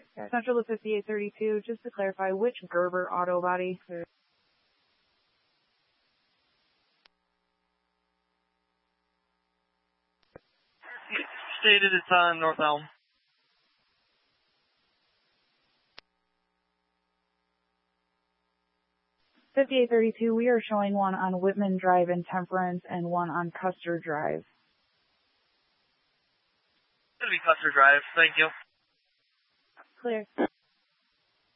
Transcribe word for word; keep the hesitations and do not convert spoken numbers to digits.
Central to fifty-eight thirty-two, just to clarify, which Gerber auto body? Stated it's on North Elm. fifty-eight thirty-two, we are showing one on Whitman Drive in Temperance and one on Custer Drive. It's going to be Custer Drive. Thank you. Clear.